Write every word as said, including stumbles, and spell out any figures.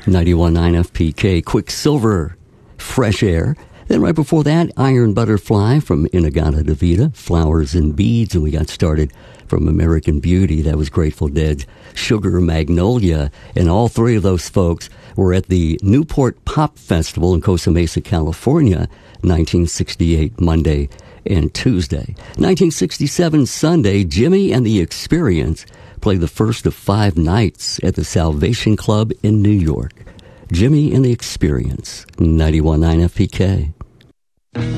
ninety-one point nine F P K, Quicksilver, Fresh Air. Then right before that, Iron Butterfly from In-A-Gadda-Da-Vida, Flowers and Beads, and we got started from American Beauty. That was Grateful Dead's Sugar Magnolia. And all three of those folks were at the Newport Pop Festival in Costa Mesa, California, nineteen sixty-eight, Monday and Tuesday. nineteen sixty-seven, Sunday, Jimmy and the Experience played the first of five nights at the Salvation Club in New York. Jimmy and the Experience, ninety-one point nine F P K.